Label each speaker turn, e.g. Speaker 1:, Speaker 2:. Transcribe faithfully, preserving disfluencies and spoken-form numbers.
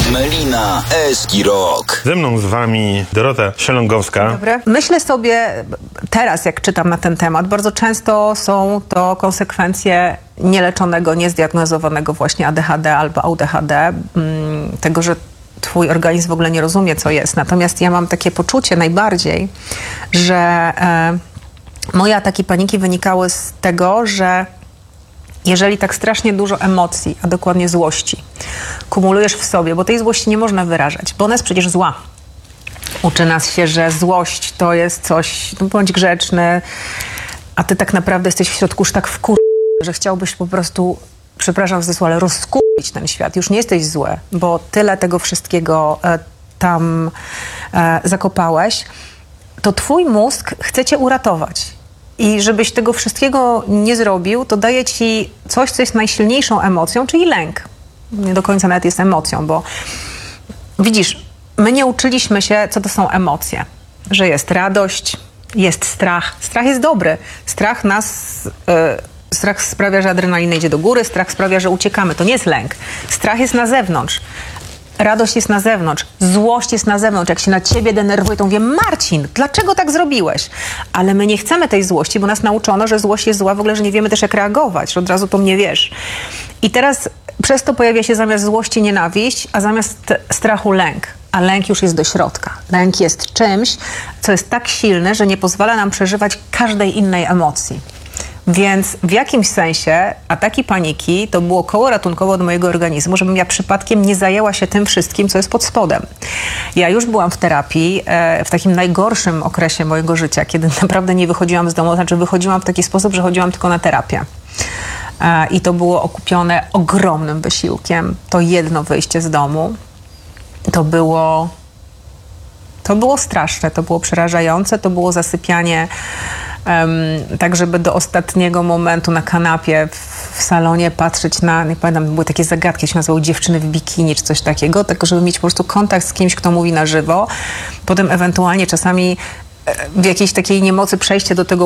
Speaker 1: Melina Eskirok.
Speaker 2: Ze mną z wami Dorota Sielągowska.
Speaker 3: Dobry. Myślę sobie teraz, jak czytam na ten temat, bardzo często są to konsekwencje nieleczonego, niezdiagnozowanego właśnie A D H D albo A D H D, tego, że twój organizm w ogóle nie rozumie, co jest. Natomiast ja mam takie poczucie najbardziej, że e, moje ataki paniki wynikały z tego, że jeżeli tak strasznie dużo emocji, a dokładnie złości, kumulujesz w sobie, bo tej złości nie można wyrażać, bo ona jest przecież zła. Uczy nas się, że złość to jest coś, no bądź grzeczny, a ty tak naprawdę jesteś w środku już tak wkur... że chciałbyś po prostu, przepraszam w cudzysłowie, ale rozkupić ten świat. Już nie jesteś zły, bo tyle tego wszystkiego e, tam e, zakopałeś, to twój mózg chce cię uratować. I żebyś tego wszystkiego nie zrobił, to daje ci coś, co jest najsilniejszą emocją, czyli lęk. Nie do końca nawet jest emocją, bo widzisz, my nie uczyliśmy się, co to są emocje. Że jest radość, jest strach. Strach jest dobry. Strach nas... Yy, strach sprawia, że adrenalina idzie do góry, strach sprawia, że uciekamy. To nie jest lęk. Strach jest na zewnątrz. Radość jest na zewnątrz, złość jest na zewnątrz. Jak się na ciebie denerwuję, to mówię, Marcin, dlaczego tak zrobiłeś? Ale my nie chcemy tej złości, bo nas nauczono, że złość jest zła, w ogóle, że nie wiemy też jak reagować, że od razu to mnie wiesz. I teraz przez to pojawia się zamiast złości nienawiść, a zamiast strachu lęk. A lęk już jest do środka. Lęk jest czymś, co jest tak silne, że nie pozwala nam przeżywać każdej innej emocji. Więc w jakimś sensie ataki paniki to było koło ratunkowe od mojego organizmu, żebym ja przypadkiem nie zajęła się tym wszystkim, co jest pod spodem. Ja już byłam w terapii e, w takim najgorszym okresie mojego życia, kiedy naprawdę nie wychodziłam z domu, znaczy wychodziłam w taki sposób, że chodziłam tylko na terapię. E, I to było okupione ogromnym wysiłkiem. To jedno wyjście z domu, to było, to było straszne, to było przerażające, to było zasypianie Um, tak, żeby do ostatniego momentu na kanapie w, w salonie patrzeć na, nie pamiętam, były takie zagadki, się nazywały dziewczyny w bikini czy coś takiego, tak żeby mieć po prostu kontakt z kimś, kto mówi na żywo. Potem ewentualnie czasami w jakiejś takiej niemocy przejście do tego